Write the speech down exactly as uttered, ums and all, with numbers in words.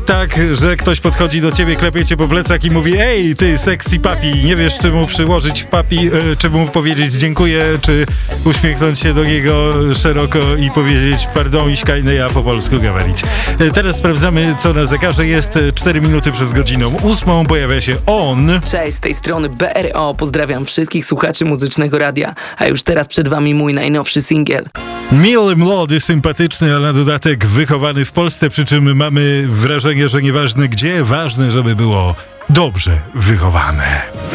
tak, że ktoś podchodzi do ciebie, klepie cię po plecach i mówi: ej, ty sexy papi, nie wiesz, czy mu przyłożyć w papi, e, czy mu powiedzieć dziękuję, czy uśmiechnąć się do niego szeroko i powiedzieć pardon, iśkajny, ja po polsku gawarić. E, teraz sprawdzamy, co na zegarze jest. cztery minuty przed godziną ósmą pojawia się on. Cześć, z tej strony B R O, pozdrawiam wszystkich słuchaczy Muzycznego Radia, a już teraz przed wami mój najnowszy singiel. Miły, młody, sympatyczny, ale na dodatek wychowany w Polsce, przy czym mamy wrażenie, że nieważne gdzie, ważne, żeby było dobrze wychowane.